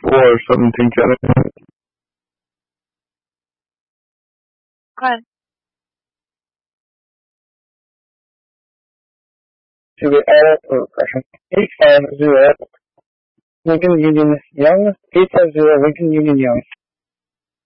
or something else. Hi. To the error question. 850 Lincoln Union Young, 850 Lincoln Union Young.